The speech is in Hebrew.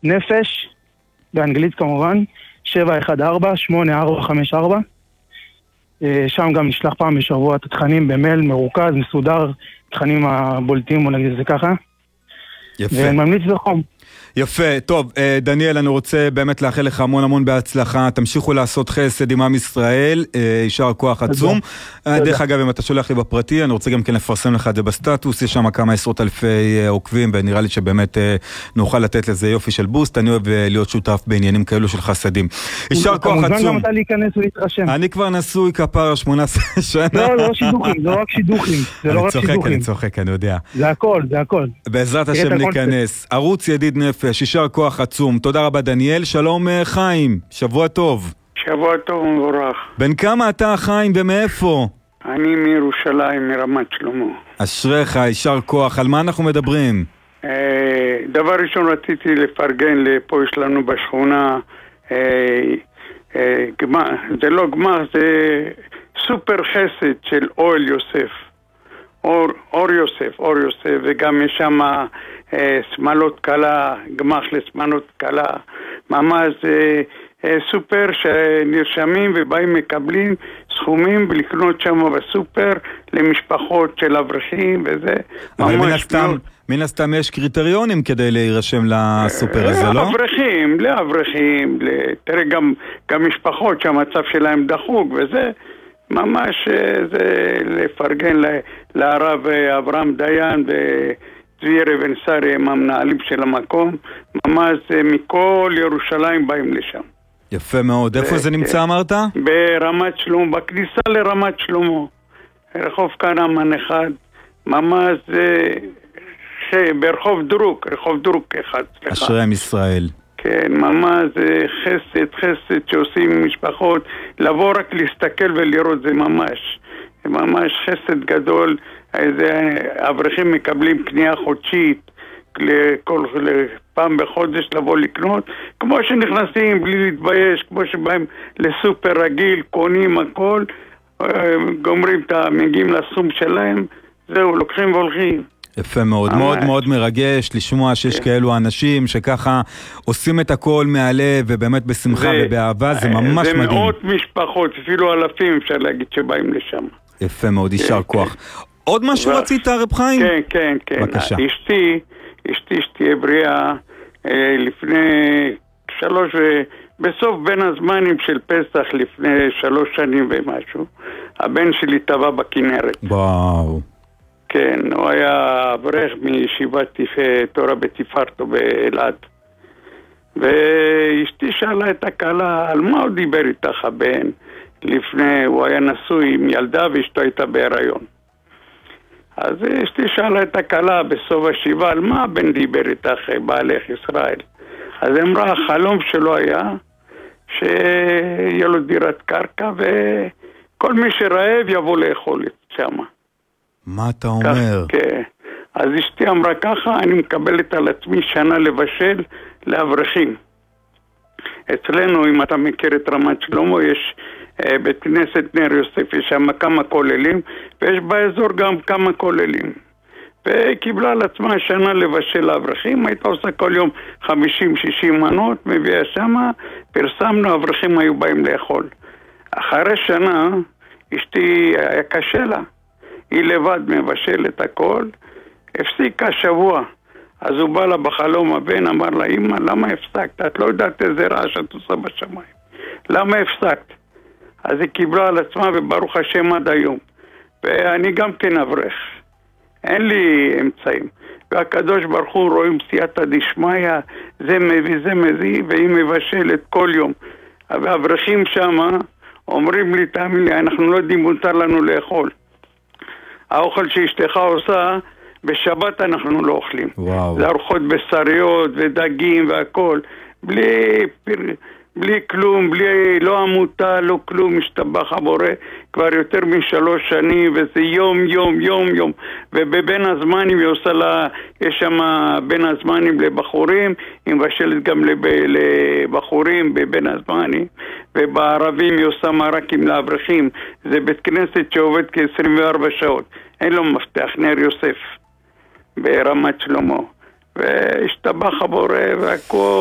נפש, באנגלית כמובן, 714-8454. שם גם נשלח פעם בשבוע את התכנים במייל מרוכז, מסודר, תכנים הבולטים, או נגיד זה ככה. יפה. וממליץ בחום. יפה, טוב, דניאל, אני רוצה באמת לאחל לך המון בהצלחה, תמשיכו לעשות חסד עם עם ישראל, יישר כוח עצום. דרך אגב, אם אתה שולח לי בפרטי, אני רוצה גם כן לפרסם לך את זה בסטטוס, יש שם כמה עשרות אלפי עוקבים, ונראה לי שבאמת נוכל לתת לזה יופי של בוסט, אני אוהב להיות שותף בעניינים כאלו של חסדים. יישר כוח עצום. מוזמן גם אתה להיכנס ולהתרשם. אני כבר נשוי כפר 18 שנה. לא שידוכים, זה לא רק שידוכים. אני צוחק, אני יודע. זה הכל. בעזרת השם ניכנס. ערוץ ידיד נפש, יישר כוח עצום. תודה רבה דניאל. שלום חיים, שבוע טוב. שבוע טוב ומבורך. בן כמה אתה חיים ומאיפה? אני מירושלים, מרמת שלמה. אשריך, יישר כוח. על מה אנחנו מדברים? דבר ראשון רציתי לפרגן, פה יש לנו בשכונה זה לא גמר, זה סופר חסד של אוהל יוסף, אור יוסף, וגם יש שם סמלות קלה, גמח לסמלות קלה, ממש סופר שנרשמים ובאים מקבלים סכומים ולקנות שם בסופר למשפחות של אברכים וזה. אבל מן הסתם יש קריטריונים כדי להירשם לסופר הזה, לא? לאברכים, תראה גם משפחות שהמצב שלהם דחוק וזה, ממש זה לפרגן לרב אברהם דיין וצבי רבן סרי, הם המנהלים של המקום, ממש מכל ירושלים באים לשם. יפה מאוד. איפה זה נמצא אמרת? ברמת שלמה, בכניסה לרמת שלמה, רחוב כנמן אחד, ממש ברחוב דרוק אחד. אשרי עם ישראל. כן, ממש חסד שעושים משפחות, לבוא רק להסתכל ולראות, זה ממש חסד גדול. אברכים מקבלים קנייה חודשית פעם בחודש לבוא לקנות, כמו שנכנסים בלי להתבייש, כמו שבאים לסופר רגיל, קונים הכל, גומרים מגיעים לסום שלהם, זהו, לוקחים והולכים. יפה מאוד, מאוד מרגש לשמוע שיש כאלו אנשים שככה עושים את הכל מהלב ובאמת בשמחה ובאהבה, זה ממש מדהים. זה מאות משפחות, אפילו אלפים אפשר להגיד שבאים לשם. יפה מאוד, יישר כוח. עוד משהו רצית רב חיים? כן. בבקשה. אשתי שתהיה בריאה לפני בסוף בין הזמנים של פסח לפני 3 שנים ומשהו, הבן שלי טבע בכנרת. וואו. כן, הוא היה אברך מישיבת תורה בתפארתו באלעד. ואשתי שאלה את הכלה, על מה הוא דיבר איתך הבן? הוא היה נשוי עם ילדה ואשתו הייתה בהיריון. אז אשתי שאלה את הכלה בסוף השבעה, על מה הבן דיבר איתך בעלך ישראל? אז אמרה, החלום שלו היה שיהיה לו דירת קרקע וכל מי שרעב יבוא לאכול שם. מה אתה אומר? כן. אז אשתי אמרה ככה, אני מקבלת על עצמי שנה לבשל לאברכים. אצלנו, אם אתה מכיר את רמת שלמה, יש בית כנסת נר יוסף, יש שם כמה כוללים, ויש באזור גם כמה כוללים. וקיבלה על עצמה שנה לבשל לאברכים, הייתה עושה כל יום 50-60 מנות, מביאה שמה, פרסמנו, אברכים היו באים לאכול. אחרי שנה, אשתי היה קשה לה. היא לבד מבשלת הכל, הפסיקה שבוע. אז הוא בא לה בחלום, הבן אמר לה, אמא, למה הפסקת? את לא יודעת איזה רעש את עושה בשמיים. למה הפסקת? אז היא קיבלה על עצמה וברוך השם עד היום. ואני גם כן אברך. אין לי אמצעים. והקדוש ברוך הוא רואים סייעתא דשמיא, זה מביא, והיא מבשלת כל יום. והאברכים שמה אומרים לי, תאמין לי, אנחנו לא יודעים מותר לנו לאכול. האוכל שאשתך עושה, בשבת אנחנו לא אוכלים. וואו. זה ארוחות בשריות ודגים והכל. בלי כלום, לא עמותה, לא כלום, משתבח הבורא כבר יותר מ3 שנים, וזה יום. ובבין הזמנים היא עושה לה, יש שם בין הזמנים לבחורים, היא מבשלת גם לבחורים בבין הזמנים, ובערבים היא עושה מרקים לאברכים. זה בית כנסת שעובד כ24 שעות. אין לו מפתח, נר יוסף ברמת שלמה. והשתבח הבורא והכל.